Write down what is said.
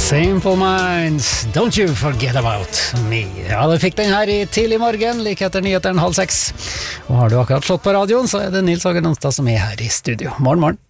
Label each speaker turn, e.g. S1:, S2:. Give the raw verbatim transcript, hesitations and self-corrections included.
S1: Simple Minds, don't you forget about me. Ja, du fikk den her i tidlig morgen, like etter nyheteren halv seks. Og har du akkurat slått på radioen, så er det Nils Åge Nonstad som er her i studio. Morgen, morgen.